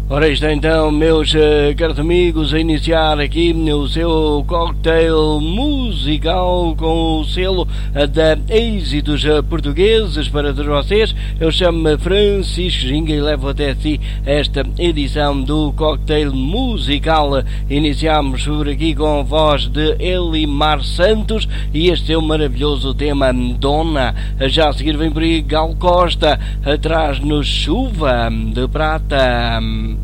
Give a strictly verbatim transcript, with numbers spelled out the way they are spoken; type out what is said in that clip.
Ora está então, meus uh, caros amigos, a iniciar aqui o seu cocktail musical com o selo uh, da Êxitos uh, Portugueses para todos vocês. Eu chamo-me Francisco Ginga e levo até si esta edição do cocktail musical. Iniciamos por aqui com a voz de Elimar Santos e este é o maravilhoso tema Dona. Já a seguir vem por aí Gal Costa, atrás no Chuva de Prata.